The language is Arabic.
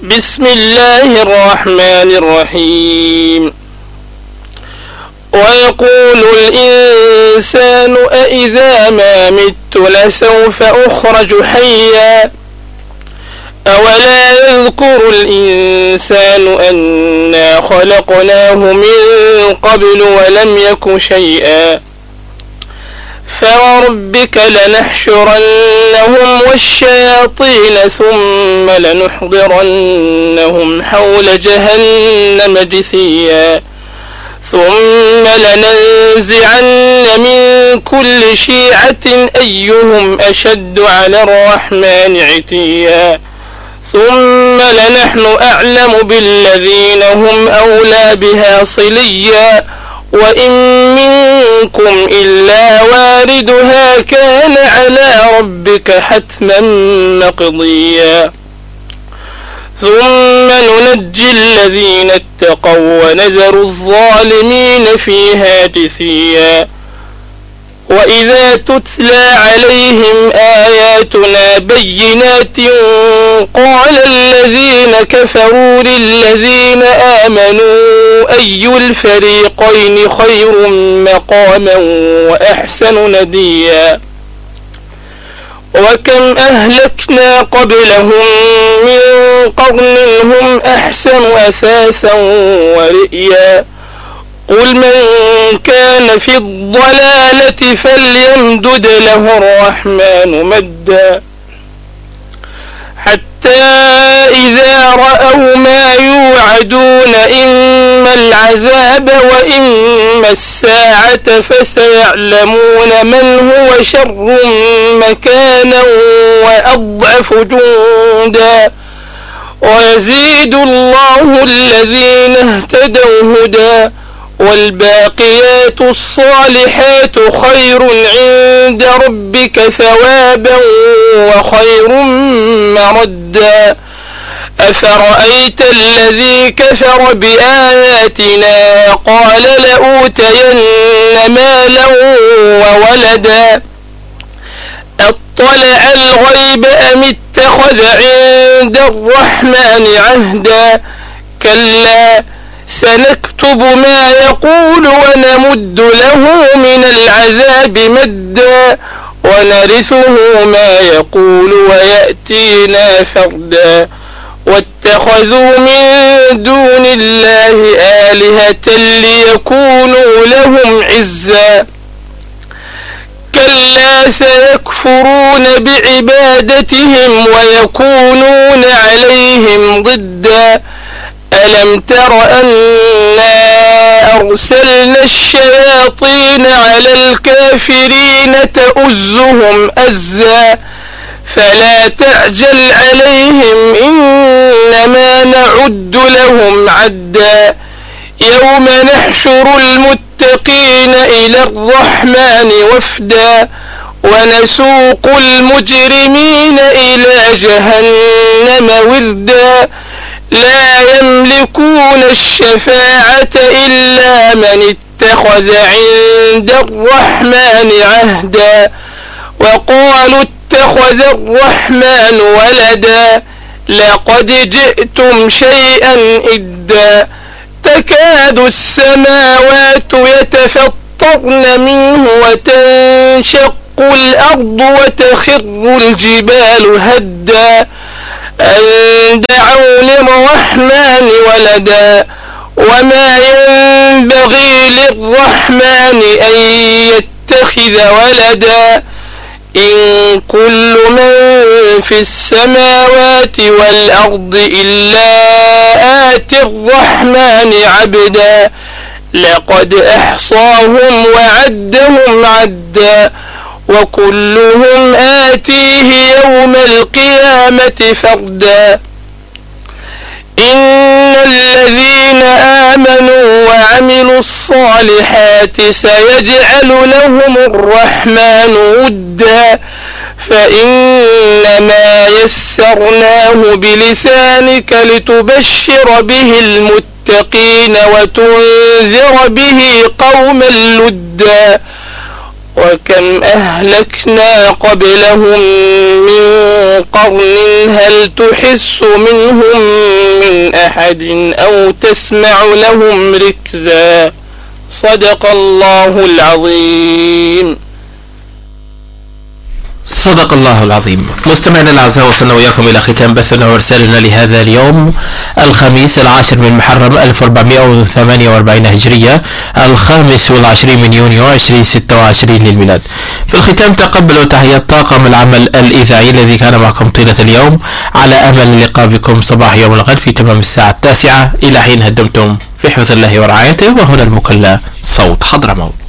بسم الله الرحمن الرحيم. ويقول الإنسان أإذا ما مت لسوف أخرج حيا أولا يذكر الإنسان أنا خلقناه من قبل ولم يك شيئا فوربك لنحشرنهم والشياطين ثم لنحضرنهم حول جهنم جثيا ثم لننزعن من كل شيعة أيهم أشد على الرحمن عتيا ثم لنحن أعلم بالذين هم أولى بها صليا وإن منكم إلا واردها كان على ربك حتما مقضيا ثم ننجي الذين اتقوا ونذر الظالمين فيها جثيا وإذا تتلى عليهم آياتنا بينات قال الذين كفروا للذين آمنوا أي الفريقين خير مقاما وأحسن نديا وكم أهلكنا قبلهم من قرن هم أحسن أثاثا ورئيا قل من كان في الضلالة فليمدد له الرحمن مدا حتى إذا رأوا ما يوعدون إما العذاب وإما الساعة فسيعلمون من هو شر مكانا وأضعف جندا ويزيد الله الذين اهتدوا هدى والباقيات الصالحات خير عند ربك ثوابا وخير مردا أفرأيت الذي كفر بآياتنا قال لأوتين مالا وولدا اطلع الغيب أم اتخذ عند الرحمن عهدا كلا سنكتب ما يقول ونمد له من العذاب مدا ونرثه ما يقول ويأتينا فردا واتخذوا من دون الله آلهة ليكونوا لهم عزا كلا سيكفرون بعبادتهم ويكونون عليهم ضدا ألم تر أنا أرسلنا الشياطين على الكافرين تؤزهم أزا فلا تعجل عليهم إنما نعد لهم عدا يوم نحشر المتقين إلى الرحمن وفدا ونسوق المجرمين إلى جهنم وردا لا يملكون الشفاعة إلا من اتخذ عند الرحمن عهدا وقالوا اتخذ الرحمن ولدا لقد جئتم شيئا إدا تكاد السماوات يتفطرن منه وتنشق الأرض وتخر الجبال هدا أن دعوا للرحمن ولدا وما ينبغي للرحمن أن يتخذ ولدا إن كل من في السماوات والأرض إلا آتي الرحمن عبدا لقد أحصاهم وعدهم عدا وكلهم آتيه يوم القيامة فردا إن الذين آمنوا وعملوا الصالحات سيجعل لهم الرحمن ودا فإنما يسرناه بلسانك لتبشر به المتقين وتنذر به قوما لدا وكم أهلكنا قبلهم من قرن هل تحس منهم من أحد أو تسمع لهم ركزا. صدق الله العظيم. صدق الله العظيم. مستمعينا الأعزاء، وصلنا وإياكم إلى ختام بثنا ورسالنا لهذا اليوم الخميس 10 من محرم 1448 هجرية، 25 من يونيو 2026 للميلاد. في الختام تقبلوا تحيات طاقم العمل الإذاعي الذي كان معكم طيلة اليوم، على أمل اللقاء بكم صباح يوم الغد في تمام الساعة 9. إلى حين هدمتم في حفظ الله ورعايته، وهنا المكلا صوت حضرموت.